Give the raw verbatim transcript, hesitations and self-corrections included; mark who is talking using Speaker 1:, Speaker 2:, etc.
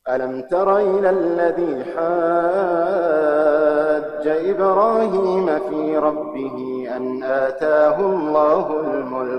Speaker 1: ألم تر إلى الذي حاج إبراهيم في ربه أن آتاه الله الملك